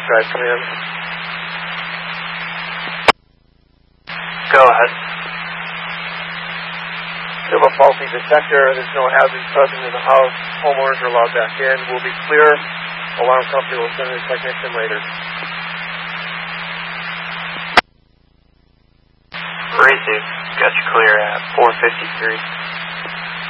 Drive Command. Go ahead. We have a faulty detector. There's no hazard present in the house. Homeowners are allowed back in. We'll be clear. Alarm company will send a technician later. Receive. Got you clear at 453.